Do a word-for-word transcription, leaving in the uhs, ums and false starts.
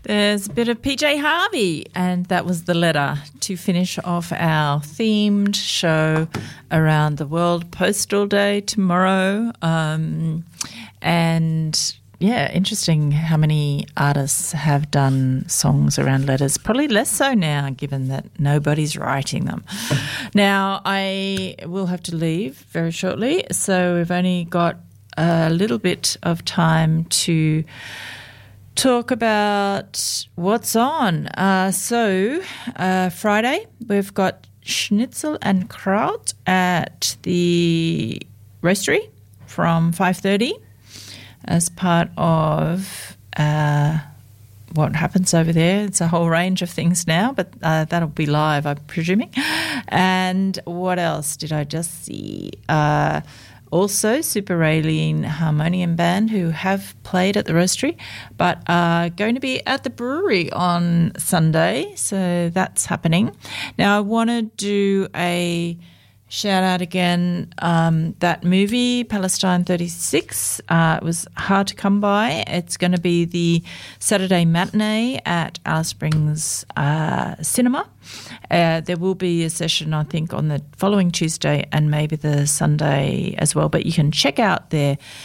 There's a bit of P J Harvey, and that was The Letter to finish off our themed show around the World Postal Day tomorrow. Um, and, yeah, interesting how many artists have done songs around letters. Probably less so now, given that nobody's writing them. Now, I will have to leave very shortly, so we've only got a little bit of time to talk about what's on. Uh, so, uh, Friday, we've got Schnitzel and Kraut at the Roastery from five thirty as part of uh, what happens over there. It's a whole range of things now, but uh, that'll be live, I'm presuming. And what else did I just see? Uh Also, Super Raylene Harmonium Band, who have played at the Roastery, but are going to be at the brewery on Sunday, so that's happening. Now, I want to do a shout-out again, um, that movie, Palestine thirty-six. Uh, it was hard to come by. It's going to be the Saturday matinee at Alice Springs uh, Cinema. Uh, there will be a session, I think, on the following Tuesday and maybe the Sunday as well. But you can check out their